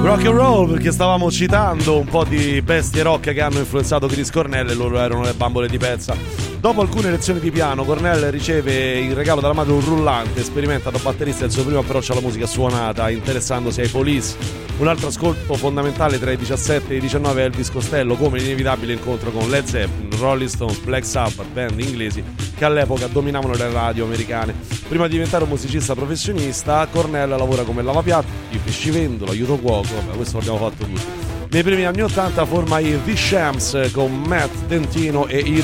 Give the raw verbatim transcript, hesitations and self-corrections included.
Rock and roll, perché stavamo citando un po' di bestie rock che hanno influenzato Chris Cornell e loro erano le Bambole di Pezza. Dopo alcune lezioni di piano, Cornell riceve in regalo dalla madre un rullante, sperimenta da batterista il suo primo approccio alla musica suonata, interessandosi ai Police. Un altro ascolto fondamentale tra i diciassette e i diciannove è Elvis Costello, come l'inevitabile incontro con Led Zeppelin, Rolling Stones, Black Sabbath, band inglesi che all'epoca dominavano le radio americane. Prima di diventare un musicista professionista, Cornell lavora come lavapiatti, pescivendolo, aiuto cuoco, vabbè, questo l'abbiamo fatto tutti. Nei primi anni ottanta forma i The Shams con Matt Dentino e i